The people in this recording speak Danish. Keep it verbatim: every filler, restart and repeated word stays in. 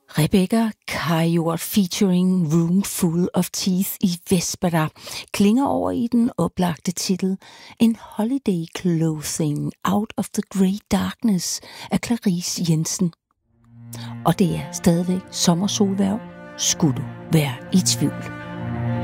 Rebecca Kajort featuring Room Full of Teeth i Vespera klinger over i den oplagte titel En Holiday Clothing Out of the Great Darkness af Clarice Jensen. Og det er stadigvæk sommersolværv, skulle du være i tvivl.